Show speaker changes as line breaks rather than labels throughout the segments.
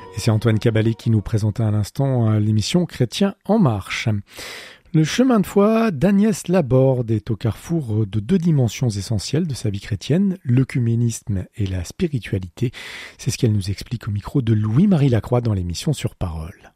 Et c'est Antoine Caballet qui nous présentait à l'instant l'émission Chrétien en marche. Le chemin de foi d'Agnès Laborde est au carrefour de deux dimensions essentielles de sa vie chrétienne, l'œcuménisme et la spiritualité. C'est ce qu'elle nous explique au micro de Louis-Marie Lacroix dans l'émission Sur Parole.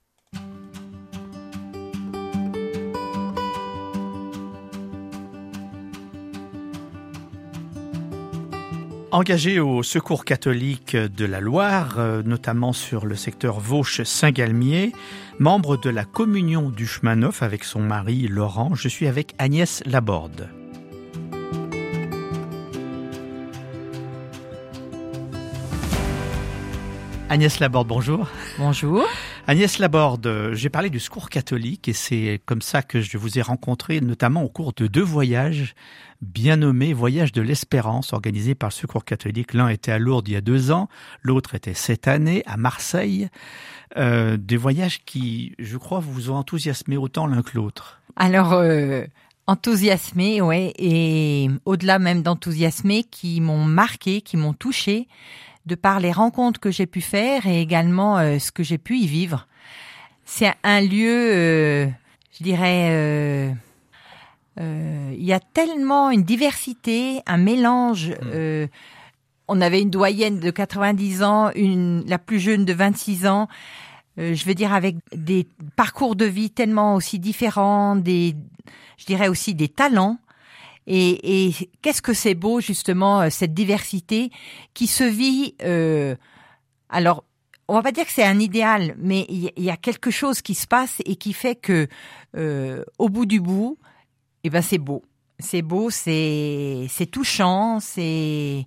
Engagée au Secours catholique de la Loire, notamment sur le secteur Vauche-Saint-Galmier, membre de la Communion du Chemin Neuf avec son mari Laurent, je suis avec Agnès Laborde. Agnès Laborde, bonjour.
Bonjour.
Agnès Laborde, j'ai parlé du Secours catholique et c'est comme ça que je vous ai rencontré, notamment au cours de deux voyages bien nommés Voyages de l'Espérance, organisés par le Secours catholique. L'un était à Lourdes il y a 2 ans, l'autre était cette année à Marseille. Des voyages qui, je crois, vous ont enthousiasmé autant l'un que l'autre.
Alors, enthousiasmé, ouais, et au-delà même d'enthousiasmé, qui m'ont marqué, qui m'ont touché, de par les rencontres que j'ai pu faire et également ce que j'ai pu y vivre. C'est un lieu, je dirais, il y a tellement une diversité, un mélange. On avait une doyenne de 90 ans, la plus jeune de 26 ans. Je veux dire avec des parcours de vie tellement aussi différents, je dirais aussi des talents. Et qu'est-ce que c'est beau justement cette diversité qui se vit. Alors, on va pas dire que c'est un idéal, mais il y a quelque chose qui se passe et qui fait que au bout du bout, eh ben c'est beau, c'est touchant, c'est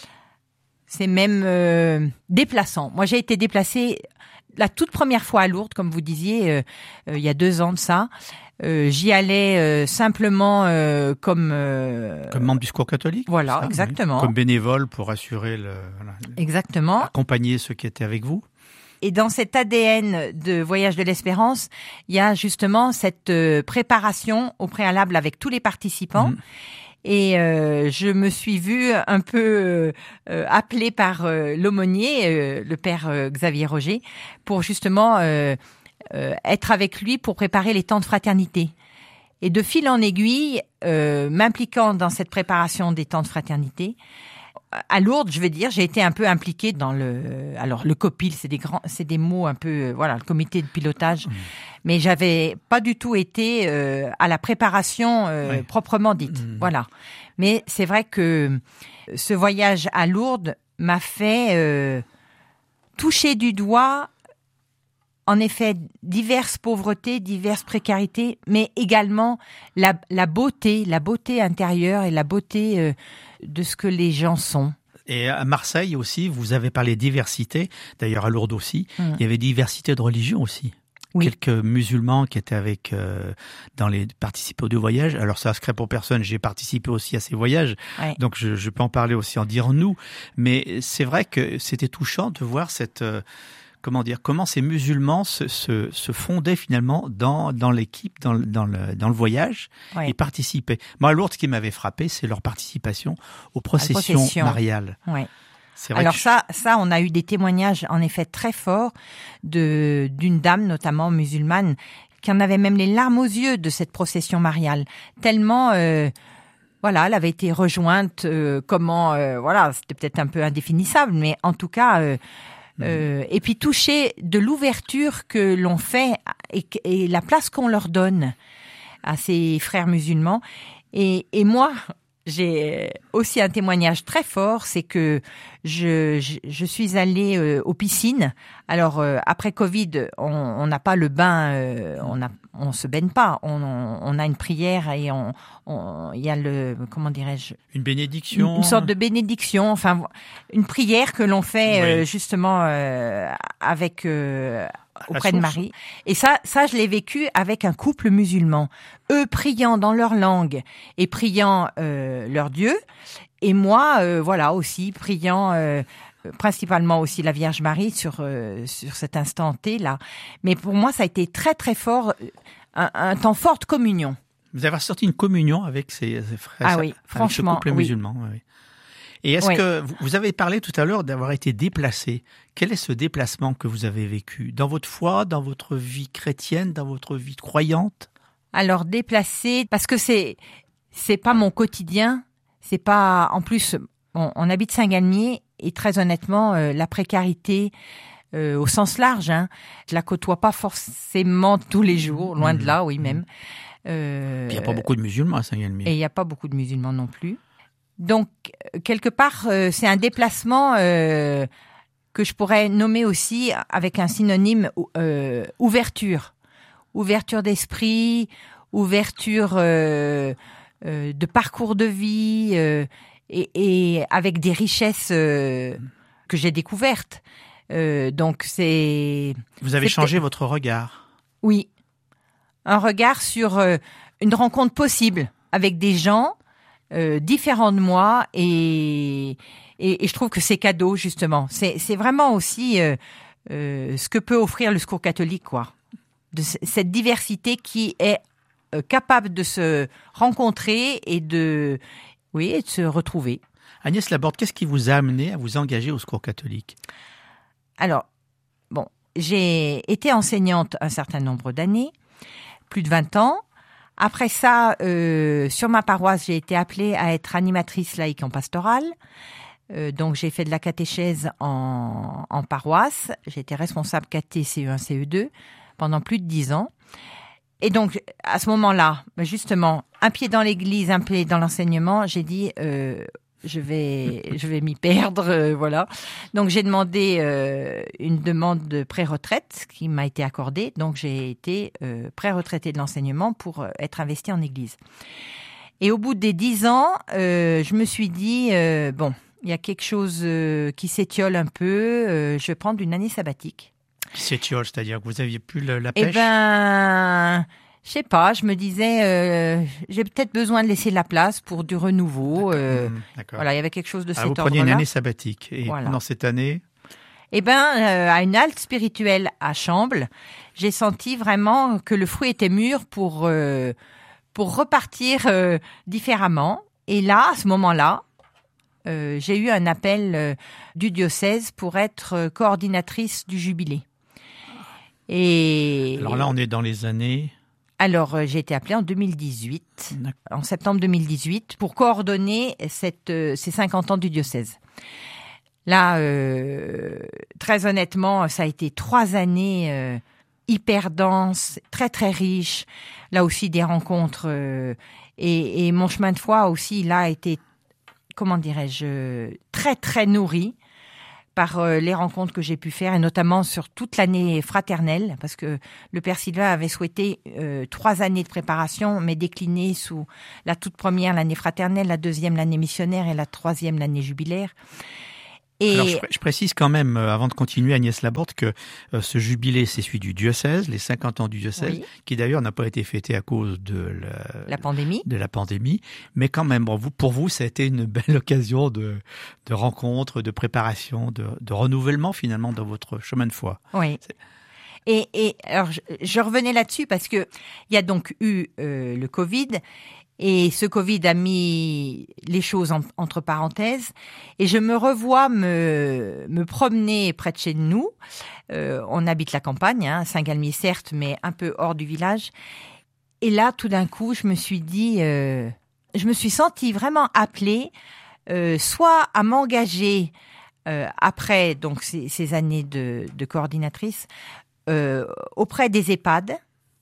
même déplaçant. Moi, j'ai été déplacée la toute première fois à Lourdes, comme vous disiez, il y a 2 ans de ça. J'y allais simplement comme
membre du Secours catholique.
Voilà,
ça,
exactement.
Oui. Comme bénévole pour assurer
exactement.
Accompagner ceux qui étaient avec vous.
Et dans cet ADN de Voyage de l'Espérance, il y a justement cette préparation au préalable avec tous les participants. Et je me suis vue un peu appelée par l'aumônier, le père Xavier Roger, pour justement être avec lui pour préparer les temps de fraternité. Et de fil en aiguille, m'impliquant dans cette préparation des temps de fraternité, à Lourdes, je veux dire, j'ai été un peu impliquée dans le COPIL, c'est des mots un peu, le comité de pilotage, mais j'avais pas du tout été à la préparation proprement dite, voilà. Mais c'est vrai que ce voyage à Lourdes m'a fait toucher du doigt, en effet, diverses pauvretés, diverses précarités, mais également la beauté intérieure et la beauté de ce que les gens sont.
Et à Marseille aussi, vous avez parlé de diversité, d'ailleurs à Lourdes aussi, il y avait diversité de religion aussi. Oui. Quelques musulmans qui étaient avec participés aux 2 voyages. Alors ça se crée pour personne, j'ai participé aussi à ces voyages, donc je peux en parler aussi, en dire nous. Mais c'est vrai que c'était touchant de voir comment ces musulmans se fondaient finalement dans l'équipe, dans le voyage, et participaient. Moi, à Lourdes, ce qui m'avait frappé, c'est leur participation aux processions mariales.
Oui. Alors ça, on a eu des témoignages en effet très forts d'une dame, notamment musulmane, qui en avait même les larmes aux yeux de cette procession mariale. Tellement, elle avait été rejointe. C'était peut-être un peu indéfinissable, mais en tout cas. Et puis toucher de l'ouverture que l'on fait et la place qu'on leur donne à ces frères musulmans. Et moi, j'ai aussi un témoignage très fort, c'est que je suis allée aux piscines. Alors après Covid, on n'a pas le bain, on se baigne pas. On a une prière et il y a
une bénédiction,
une sorte de bénédiction, enfin une prière que l'on fait justement avec auprès de Marie. Et ça je l'ai vécu avec un couple musulman. Eux priant dans leur langue et priant leur Dieu, et moi aussi priant principalement aussi la Vierge Marie sur cet instant T là. Mais pour moi ça a été très très fort, un temps fort de communion.
Vous avez sorti une communion avec ces frères,
franchement,
ce couple musulman. Oui. Et est-ce que vous avez parlé tout à l'heure d'avoir été déplacé? Quel est ce déplacement que vous avez vécu dans votre foi, dans votre vie chrétienne, dans votre vie croyante?
Alors déplacé, parce que c'est pas mon quotidien. C'est pas. En plus, on habite Saint-Galmier et très honnêtement, la précarité. Au sens large, je la côtoie pas forcément tous les jours, loin de là, oui même.
Il n'y a pas beaucoup de musulmans à Saint-Galmier.
Et il n'y a pas beaucoup de musulmans non plus. Donc, quelque part, c'est un déplacement que je pourrais nommer aussi avec un synonyme ouverture. Ouverture d'esprit, ouverture de parcours de vie et avec des richesses que j'ai découvertes. Donc c'est.
Vous avez changé votre regard.
Oui, un regard sur une rencontre possible avec des gens différents de moi et je trouve que c'est cadeau justement. C'est vraiment aussi ce que peut offrir le Secours catholique, quoi. De cette diversité qui est capable de se rencontrer et de se retrouver.
Agnès Laborde, qu'est-ce qui vous a amené à vous engager au Secours catholique?
Alors, j'ai été enseignante un certain nombre d'années, plus de 20 ans. Après ça, sur ma paroisse, j'ai été appelée à être animatrice laïque en pastorale. Donc, j'ai fait de la catéchèse en paroisse. J'ai été responsable caté CE1, CE2 pendant plus de 10 ans. Et donc, à ce moment-là, justement, un pied dans l'église, un pied dans l'enseignement, j'ai dit... je vais m'y perdre, voilà. Donc j'ai demandé une demande de pré-retraite qui m'a été accordée. Donc j'ai été pré-retraitée de l'enseignement pour être investie en église. Et au bout des 10 ans, je me suis dit il y a quelque chose qui s'étiole un peu. Je vais prendre une année sabbatique.
Qui s'étiole, c'est-à-dire que vous aviez plus la pêche?
Je sais pas, je me disais, j'ai peut-être besoin de laisser de la place pour du renouveau.
D'accord.
Voilà, il y avait quelque chose de cet ordre-là.
Vous preniez une année sabbatique. Et pendant cette année?
À une halte spirituelle à Chambles, j'ai senti vraiment que le fruit était mûr pour repartir différemment. Et là, à ce moment-là, j'ai eu un appel du diocèse pour être coordinatrice du jubilé.
Alors là, on est dans les années...
Alors, j'ai été appelée en 2018, en septembre 2018, pour coordonner ces 50 ans du diocèse. Là, très honnêtement, ça a été 3 années hyper denses, très très riches. Là aussi, des rencontres. Et mon chemin de foi aussi, là, a été, comment dirais-je, très très nourri par les rencontres que j'ai pu faire, et notamment sur toute l'année fraternelle, parce que le Père Sylvain avait souhaité 3 années de préparation, mais déclinées sous la toute première, l'année fraternelle, la deuxième, l'année missionnaire, et la troisième, l'année jubilaire.
Alors, je précise quand même, avant de continuer, Agnès Laborde, que ce jubilé, c'est celui du diocèse, les 50 ans du diocèse, qui d'ailleurs n'a pas été fêté à cause de la pandémie. Mais quand même, pour vous, ça a été une belle occasion de rencontre, de préparation, de renouvellement finalement dans votre chemin de foi.
Oui. Et alors, je revenais là-dessus parce que il y a donc eu le Covid. Et ce Covid a mis les choses entre parenthèses. Et je me revois me promener près de chez nous. On habite la campagne, Saint-Galmier certes, mais un peu hors du village. Et là, tout d'un coup, je me suis dit, je me suis sentie vraiment appelée, soit à m'engager après donc ces années de coordinatrice auprès des EHPAD.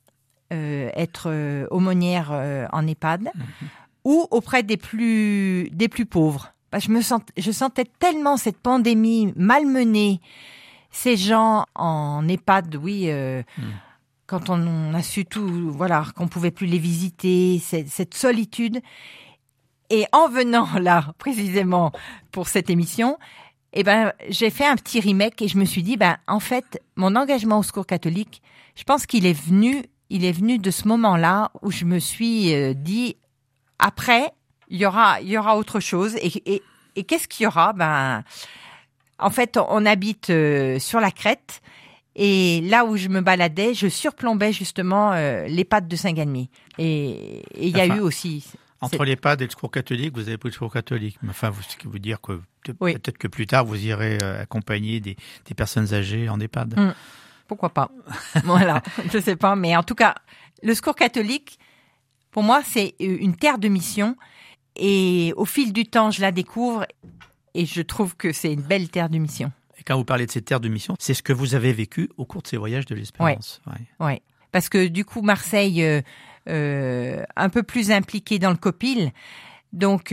Être aumônière en EHPAD ou auprès des plus pauvres. Parce que je sentais tellement cette pandémie malmener ces gens en EHPAD, quand on a su tout, voilà, qu'on pouvait plus les visiter, cette solitude. Et en venant là, précisément pour cette émission, j'ai fait un petit remake et je me suis dit, en fait, mon engagement au Secours catholique, je pense qu'il est venu de ce moment-là où je me suis dit, après, il y aura autre chose. Et qu'est-ce qu'il y aura? En fait, on habite sur la crête. Et là où je me baladais, je surplombais justement l'EHPAD de Saint-Galmier. Et il y a eu aussi...
Entre l'EHPAD et le secours catholique, vous avez pris le secours catholique. Enfin, ce qui veut dire que peut-être que plus tard, vous irez accompagner des personnes âgées en EHPAD.
Pourquoi pas? Voilà, je sais pas. Mais en tout cas, le secours catholique, pour moi, c'est une terre de mission. Et au fil du temps, je la découvre et je trouve que c'est une belle terre de mission.
Et quand vous parlez de cette terre de mission, c'est ce que vous avez vécu au cours de ces voyages de l'Espérance.
Oui. Parce que du coup, Marseille, un peu plus impliqué dans le COPIL, donc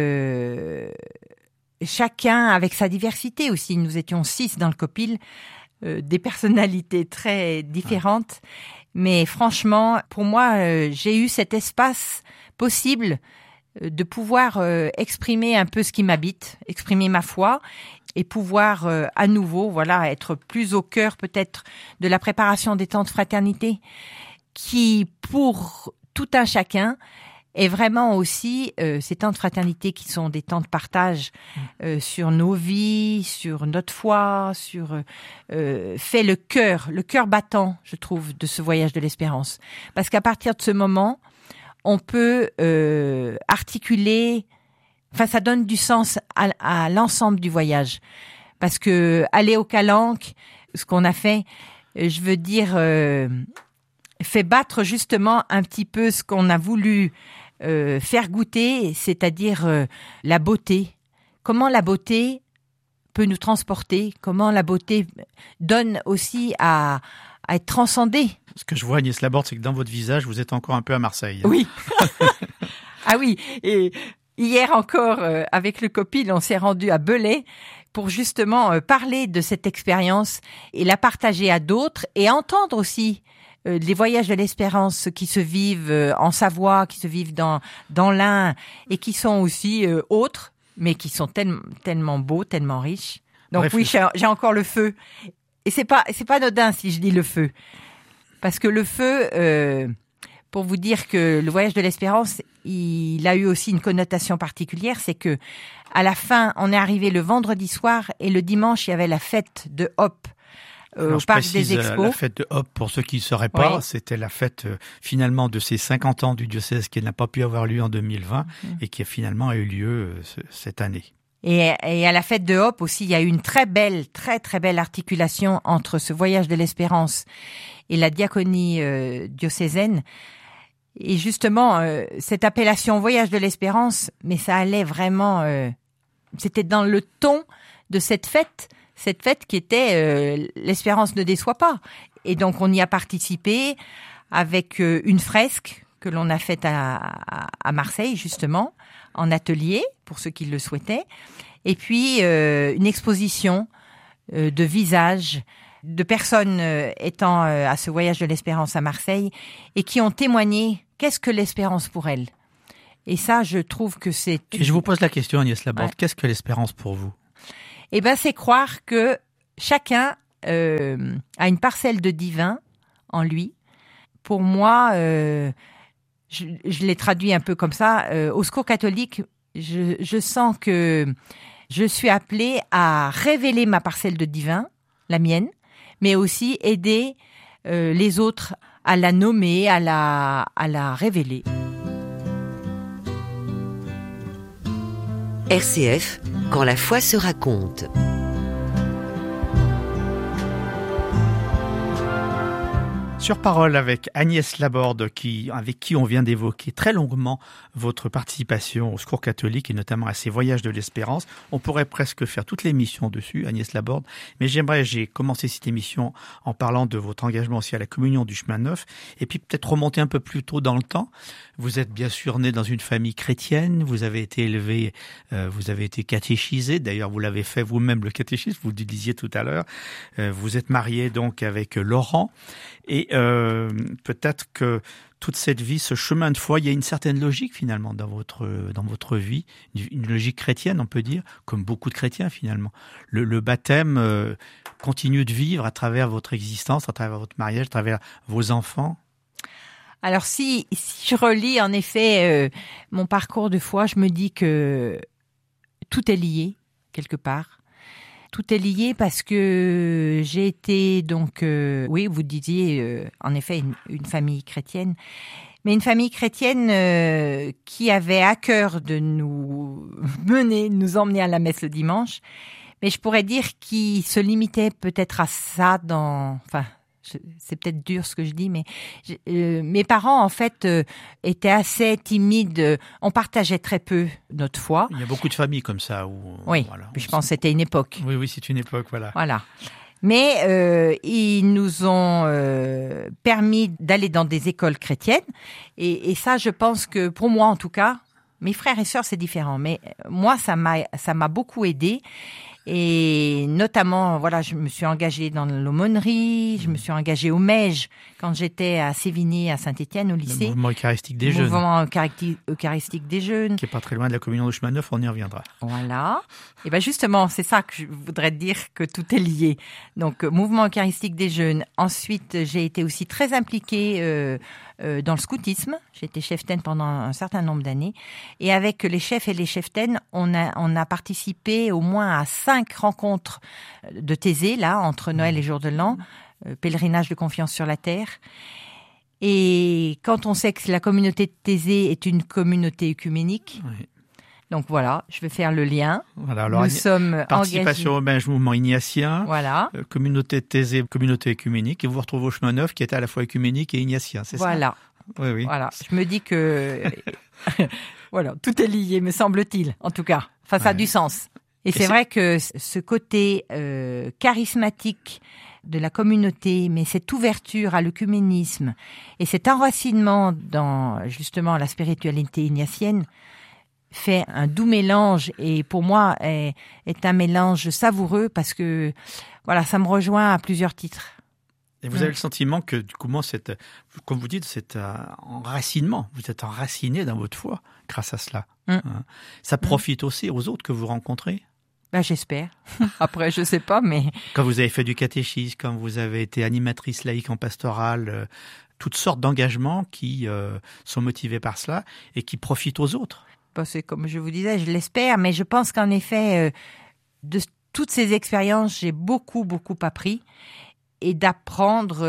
chacun avec sa diversité aussi. Nous étions 6 dans le COPIL, des personnalités très différentes. Mais franchement, pour moi, j'ai eu cet espace possible de pouvoir exprimer un peu ce qui m'habite, exprimer ma foi et pouvoir à nouveau être plus au cœur peut-être de la préparation des temps de fraternité qui, pour tout un chacun, est vraiment aussi ces temps de fraternité qui sont des temps de partage sur nos vies, sur notre foi, fait le cœur battant, je trouve, de ce voyage de l'espérance. Parce qu'à partir de ce moment, on peut articuler, ça donne du sens à l'ensemble du voyage. Parce que aller au Calanque, ce qu'on a fait, je veux dire, fait battre justement un petit peu ce qu'on a voulu faire goûter, c'est-à-dire la beauté. Comment la beauté peut nous transporter, comment la beauté donne aussi à être transcendée.
Ce que je vois, Agnès Laborde, c'est que dans votre visage, vous êtes encore un peu à Marseille.
Oui. Ah oui, et hier encore, avec le COPIL, on s'est rendu à Belay pour justement parler de cette expérience et la partager à d'autres et entendre aussi les voyages de l'espérance qui se vivent en Savoie, qui se vivent dans l'Ain et qui sont aussi autres, mais qui sont tellement beaux, tellement riches. Donc bref, oui, j'ai encore le feu. Et c'est pas anodin si je dis le feu. Parce que le feu, pour vous dire que le voyage de l'espérance, il a eu aussi une connotation particulière, c'est que à la fin, on est arrivé le vendredi soir et le dimanche, il y avait la fête de Hop. Au parc des Expos.
La fête de Hop, pour ceux qui ne sauraient pas, c'était la fête finalement de ces 50 ans du diocèse qui n'a pas pu avoir lieu en 2020 et qui a finalement eu lieu cette année.
Et à la fête de Hop aussi, il y a eu une très très belle articulation entre ce voyage de l'espérance et la diaconie diocésaine. Et justement, cette appellation voyage de l'espérance, mais ça allait vraiment, c'était dans le ton de cette fête qui était l'espérance ne déçoit pas. Et donc on y a participé avec une fresque que l'on a faite à Marseille justement, en atelier pour ceux qui le souhaitaient, et puis une exposition de visages de personnes étant à ce voyage de l'espérance à Marseille et qui ont témoigné qu'est-ce que l'espérance pour elles. Et ça, je trouve que c'est...
Et je vous pose la question, Agnès Laborde, qu'est-ce que l'espérance pour vous ?
Eh ben, c'est croire que chacun a une parcelle de divin en lui. Pour moi, je l'ai traduit un peu comme ça. Au Secours catholique, je sens que je suis appelée à révéler ma parcelle de divin, la mienne, mais aussi aider les autres à la nommer, à la révéler.
RCF, quand la foi se raconte.
Sur parole avec Agnès Laborde, avec qui on vient d'évoquer très longuement votre participation au Secours catholique et notamment à ces voyages de l'espérance. On pourrait presque faire toute l'émission dessus, Agnès Laborde, mais j'ai commencé cette émission en parlant de votre engagement aussi à la communion du chemin neuf et puis peut-être remonter un peu plus tôt dans le temps. Vous êtes bien sûr né dans une famille chrétienne, vous avez été élevé, vous avez été catéchisé, d'ailleurs vous l'avez fait vous-même le catéchisme, vous le disiez tout à l'heure. Vous êtes marié donc avec Laurent. Et peut-être que toute cette vie, ce chemin de foi, il y a une certaine logique finalement dans votre vie, une logique chrétienne on peut dire, comme beaucoup de chrétiens finalement. Le baptême continue de vivre à travers votre existence, à travers votre mariage, à travers vos enfants.
Alors si je relis en effet mon parcours de foi, je me dis que tout est lié quelque part. Tout est lié parce que j'ai été donc, oui, vous disiez en effet une famille chrétienne, mais une famille chrétienne qui avait à cœur de nous nous emmener à la messe le dimanche. Mais je pourrais dire qu'ils se limitaient peut-être à ça c'est peut-être dur ce que je dis, mais mes parents, en fait, étaient assez timides. On partageait très peu notre foi.
Il y a beaucoup de familles comme ça.
Oui, je pense que c'était une époque.
Oui, c'est une époque, voilà.
Voilà. Mais ils nous ont permis d'aller dans des écoles chrétiennes. Et ça, je pense que pour moi, en tout cas, mes frères et sœurs, c'est différent. Mais moi, ça m'a beaucoup aidée. Et notamment, voilà, je me suis engagée dans l'aumônerie, je me suis engagée au MEJ quand j'étais à Sévigné, à Saint-Étienne, au lycée.
Le mouvement eucharistique des jeunes.
Le mouvement eucharistique des jeunes.
Qui est pas très loin de la communion du chemin neuf, on y reviendra.
Voilà. Et ben justement, c'est ça que je voudrais dire, que tout est lié. Donc, mouvement eucharistique des jeunes. Ensuite, j'ai été aussi très impliquée dans le scoutisme. J'ai été cheftaine pendant un certain nombre d'années. Et avec les chefs et les cheftaines, on a participé au moins à 5 rencontres de Thésée, là, entre Noël et Jour de l'An, pèlerinage de confiance sur la terre. Et quand on sait que la communauté de Thésée est une communauté œcuménique, oui. Donc voilà, je vais faire le lien.
Voilà, alors,
nous sommes
participation
engagés.
au mouvement ignatien,
voilà.
Communauté de Thésée, communauté œcuménique, et vous vous retrouvez au chemin neuf qui était à la fois œcuménique et ignatien, c'est
voilà.
ça? Oui.
Voilà, je me dis que voilà, tout est lié, me semble-t-il, en tout cas. Enfin, ça a du sens. Et c'est vrai que ce côté charismatique de la communauté, mais cette ouverture à l'œcuménisme et cet enracinement dans justement la spiritualité ignatienne fait un doux mélange et pour moi est un mélange savoureux parce que voilà, ça me rejoint à plusieurs titres.
Et vous avez le sentiment que du coup, comme vous dites, cet enracinement, vous êtes enraciné dans votre foi grâce à cela. Ça profite aussi aux autres que vous rencontrez?
Ben, j'espère. Après, je sais pas, mais...
Quand vous avez fait du catéchisme, quand vous avez été animatrice laïque en pastorale, toutes sortes d'engagements qui sont motivés par cela et qui profitent aux autres.
C'est comme je vous disais, je l'espère, mais je pense qu'en effet, de toutes ces expériences, j'ai beaucoup appris. Et d'apprendre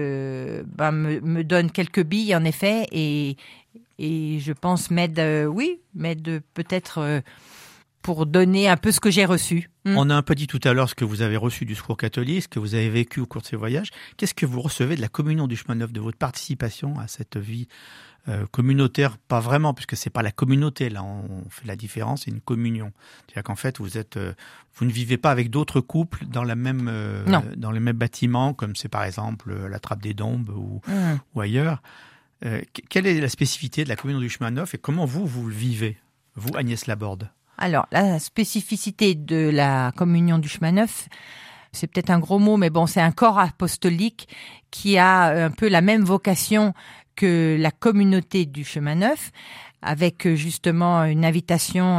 me donne quelques billes, en effet, et je pense m'aide peut-être... pour donner un peu ce que j'ai reçu.
On a un peu dit tout à l'heure ce que vous avez reçu du Secours catholique, ce que vous avez vécu au cours de ces voyages. Qu'est-ce que vous recevez de la communion du chemin neuf, de votre participation à cette vie communautaire? Pas vraiment, puisque c'est pas la communauté, là on fait la différence, c'est une communion. C'est-à-dire qu'en fait vous ne vivez pas avec d'autres couples dans les mêmes bâtiments, comme c'est par exemple la Trappe des Dombes ou ailleurs. Quelle est la spécificité de la communion du chemin neuf et comment vous le vivez, vous Agnès Laborde?
Alors, la spécificité de la communion du chemin neuf, c'est peut-être un gros mot, mais bon, c'est un corps apostolique qui a un peu la même vocation que la communauté du chemin neuf, avec justement une invitation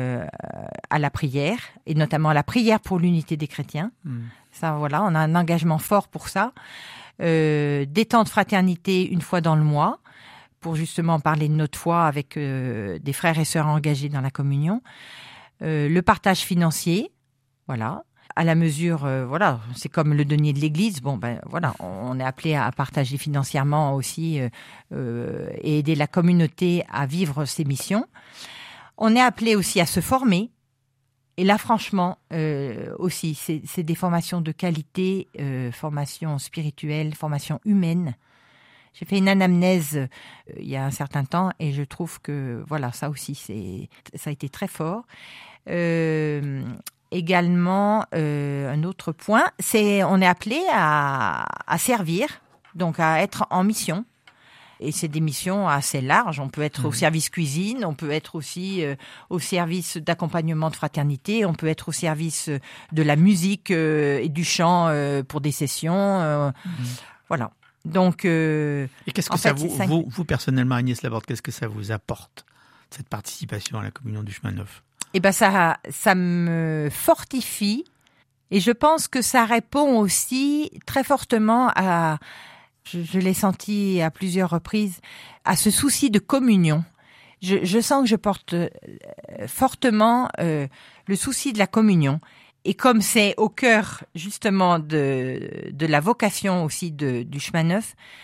à la prière, et notamment à la prière pour l'unité des chrétiens. Ça, voilà, on a un engagement fort pour ça. Des temps de fraternité une fois dans le mois, pour justement parler de notre foi avec des frères et sœurs engagés dans la communion. Le partage financier, voilà, à la mesure, voilà, c'est comme le denier de l'Église. Bon, ben voilà, on est appelé à partager financièrement aussi et aider la communauté à vivre ses missions. On est appelé aussi à se former. Et là, franchement, aussi, c'est des formations de qualité, formation spirituelle, formation humaine. J'ai fait une anamnèse il y a un certain temps et je trouve que voilà, ça aussi, ça a été très fort. Également, un autre point, on est appelé à servir, donc à être en mission. Et c'est des missions assez larges. On peut être au service cuisine, on peut être aussi au service d'accompagnement de fraternité, on peut être au service de la musique et du chant pour des sessions. Voilà. Donc,
et qu'est-ce que ça vous personnellement, Agnès Laborde, qu'est-ce que ça vous apporte, cette participation à la communion du chemin neuf?
Eh ben, ça me fortifie et je pense que ça répond aussi très fortement à, je l'ai senti à plusieurs reprises, à ce souci de communion. Je sens que je porte fortement le souci de la communion. Et comme c'est au cœur justement de la vocation aussi du chemin neuf,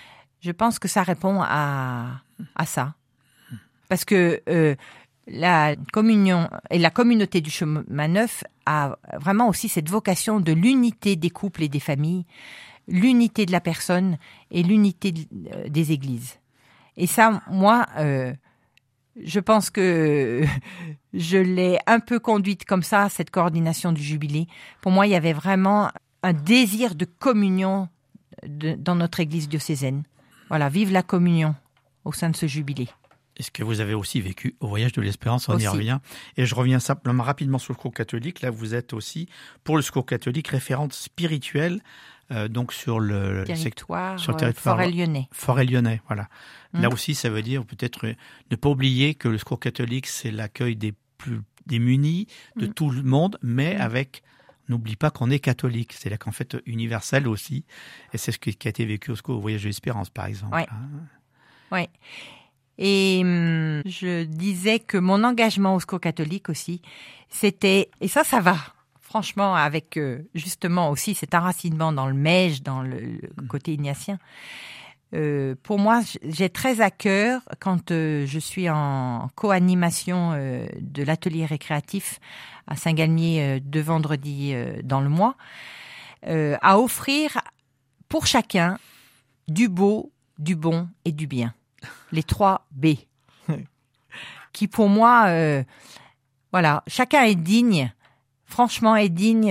Je pense que ça répond à ça. Parce que la communion et la communauté du chemin neuf a vraiment aussi cette vocation de l'unité des couples et des familles, l'unité de la personne et l'unité des églises. Et ça, moi, je pense que je l'ai un peu conduite comme ça, cette coordination du jubilé. Pour moi, il y avait vraiment un désir de communion dans notre église diocésaine. Voilà, vive la communion au sein de ce jubilé.
Est-ce que vous avez aussi vécu au voyage de l'espérance? On y revient. Et je reviens simplement rapidement sur le Secours catholique. Là, vous êtes aussi, pour le Secours catholique, référente spirituelle donc sur le
territoire
Forêt-Lyonnais. Forêt-Lyonnais, voilà. Là aussi, ça veut dire peut-être ne pas oublier que le Secours catholique, c'est l'accueil des plus démunis, de tout le monde, mais avec... N'oublie pas qu'on est catholique, c'est-à-dire qu'en fait universel aussi, et c'est ce qui a été vécu au voyage de l'espérance, par exemple.
Oui. Et je disais que mon engagement au Secours catholique aussi, c'était, et ça va, franchement, avec justement aussi cet enracinement dans le Mège, dans le côté ignatien. Pour moi, j'ai très à cœur, quand je suis en co-animation de l'atelier récréatif à Saint-Galmier 2 vendredis dans le mois, à offrir pour chacun du beau, du bon et du bien. Les 3 B. Qui pour moi, voilà, chacun est digne, franchement est digne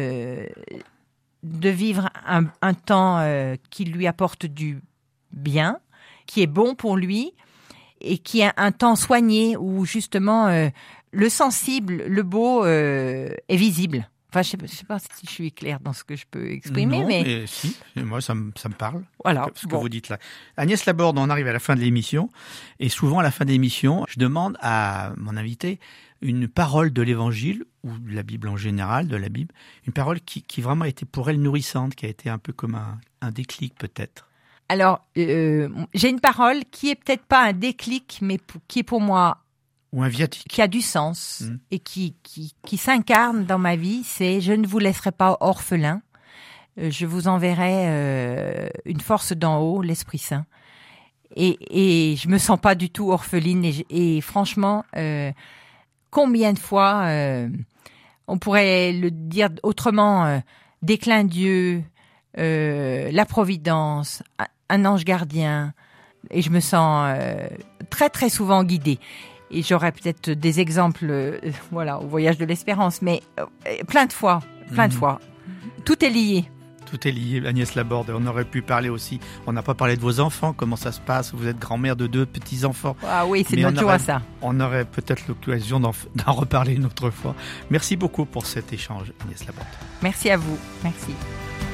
de vivre un temps qui lui apporte du bien, qui est bon pour lui et qui est un temps soigné où justement le sensible, le beau est visible. Enfin, je sais pas si je suis claire dans ce que je peux exprimer,
non, mais si, moi ça me parle.
Voilà,
ce que vous dites là. Agnès Laborde, on arrive à la fin de l'émission et souvent à la fin de l'émission, je demande à mon invité une parole de l'Évangile ou de la Bible en général, de la Bible, une parole qui vraiment a été pour elle nourrissante, qui a été un peu comme un déclic peut-être.
Alors, j'ai une parole qui est peut-être pas un déclic, mais qui est pour moi...
Ou un viatique.
Qui a du sens et qui s'incarne dans ma vie, c'est « Je ne vous laisserai pas orphelin, je vous enverrai une force d'en haut, l'Esprit Saint. » Et je me sens pas du tout orpheline et franchement, combien de fois, on pourrait le dire autrement, déclin Dieu, la providence, un ange gardien, et je me sens très très souvent guidée. Et j'aurais peut-être des exemples, au voyage de l'espérance, mais plein de fois. Tout est lié.
Tout est lié, Agnès Laborde. On aurait pu parler aussi, on n'a pas parlé de vos enfants, comment ça se passe, vous êtes grand-mère de 2 petits-enfants.
Ah oui, c'est notre joie ça.
On aurait peut-être l'occasion d'en reparler une autre fois. Merci beaucoup pour cet échange, Agnès Laborde.
Merci à vous, merci.